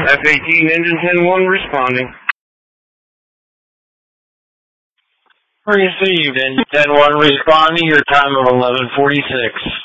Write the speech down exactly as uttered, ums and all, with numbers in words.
F eighteen, engine ten one responding. Received, engine ten one responding, your time of eleven forty-six.